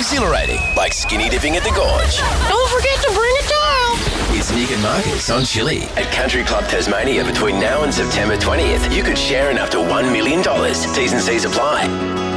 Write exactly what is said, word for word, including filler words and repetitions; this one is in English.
exhilarating, like skinny dipping at the gorge. Don't forget to bring a towel. It's Nick and Marcus on Chili. At Country Club Tasmania between now and September twentieth, you could share in up to one million dollars. T's and C's apply.